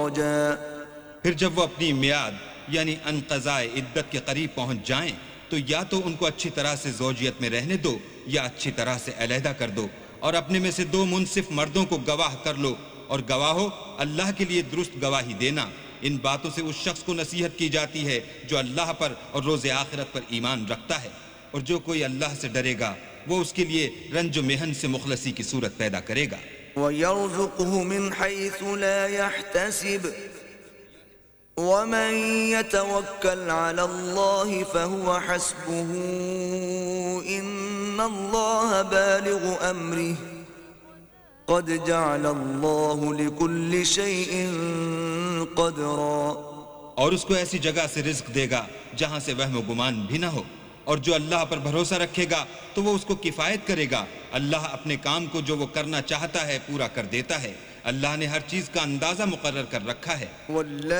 پھر جب وہ اپنی میعاد یعنی انقضاء عدت کے قریب پہنچ جائیں تو یا تو ان کو اچھی طرح سے زوجیت میں رہنے دو یا اچھی طرح سے علیحدہ کر دو، اور اپنے میں سے 2 منصف مردوں کو گواہ کر لو، اور گواہو اللہ کے لیے درست گواہی دینا۔ ان باتوں سے اس شخص کو نصیحت کی جاتی ہے جو اللہ پر اور روز آخرت پر ایمان رکھتا ہے، اور جو کوئی اللہ سے ڈرے گا وہ اس کے لیے رنج و محن سے مخلصی کی صورت پیدا کرے گا۔ وَيَرْزُقْهُ مِنْ حَيْثُ لَا يَحْتَسِبُ وَمَنْ يَتَوَكَّلْ عَلَى اللَّهِ فَهُوَ حَسْبُهُ إِنَّ اللَّهَ بَالِغُ أَمْرِهِ قَدْ جَعَلَ اللَّهُ لِكُلِّ شَيْءٍ قَدْرًا۔ اور اس کو ایسی جگہ سے رزق دے گا جہاں سے وہم و گمان بھی نہ ہو، اور جو اللہ پر بھروسہ رکھے گا تو وہ اس کو کفایت کرے گا۔ اللہ اپنے کام کو جو وہ کرنا چاہتا ہے پورا کر دیتا ہے، اللہ نے ہر چیز کا اندازہ مقرر کر رکھا ہے۔